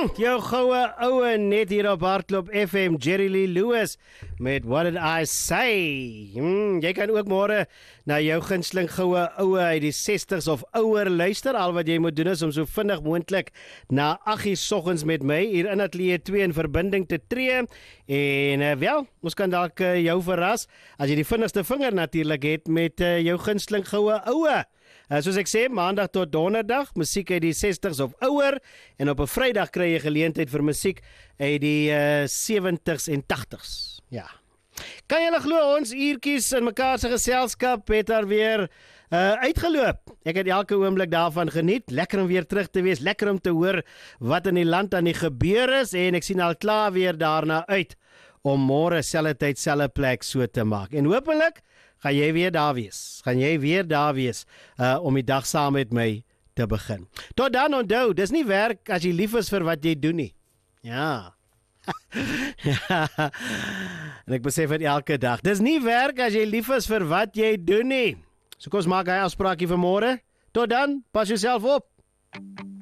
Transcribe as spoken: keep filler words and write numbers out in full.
Jou goue oue net hier op Hardloop F M, Jerry Lee Lewis met What Did I Say? Hmm, jy kan ook môre na jou gunsteling goue oue uit die sestigs of ouer luister. Al wat jy moet doen is om so vinnig moontlik na agt uur soggens met my hier in Ateljee twee in verbinding te tree. En uh, wel, ons kan dalk uh, jou verras as jy die vinnigste vinger natuurlik het met uh, jou gunsteling goue oue. Uh, soos ek sê, maandag tot donderdag, musiek uit die sestigs of ouer, en op 'n Vrydag kry jy geleentheid vir musiek uit die uh, sewenties en tagtigs. Ja. Kan julle glo ons uurtjies in mekaar se geselskap het daar weer uh, uitgeloop. Ek het elke oomblik daarvan geniet, lekker om weer terug te wees, lekker om te hoor wat in die land aan die gebeur is, en ek sien al klaar weer daarna uit om môre selfde tyd, selfde plek so te maak. En hopelik gaan jy weer daar wees, gaan jy weer daar wees uh, om die dag saam met my te begin. Tot dan onthou, dis nie werk as jy lief is vir wat jy doen nie. Ja. Ja. En ek besef dit elke dag. Dis nie werk as jy lief is vir wat jy doen nie. So kom ons maak hy afspraakie vir môre. Tot dan, pas jouself op.